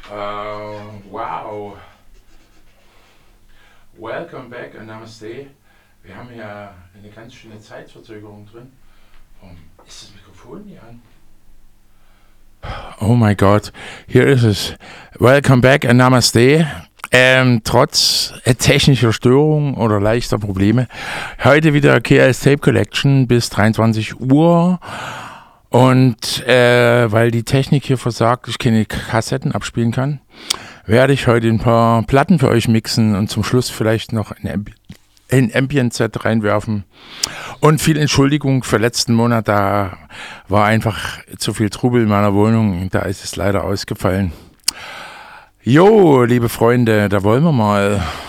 Wow. Welcome back und Namaste. Wir haben hier eine ganz schöne Zeitverzögerung drin. Ist das Mikrofon hier an? Oh mein Gott, hier ist es. Welcome back und Namaste. Trotz technischer Störungen oder leichter Probleme. Heute wieder KS Tape Collection bis 23 Uhr. Und weil die Technik hier versagt, ich keine Kassetten abspielen kann, werde ich heute ein paar Platten für euch mixen und zum Schluss vielleicht noch ein Ambient-Set reinwerfen. Und viel Entschuldigung für letzten Monat, da war einfach zu viel Trubel in meiner Wohnung, da ist es leider ausgefallen. Jo, liebe Freunde, da wollen wir mal.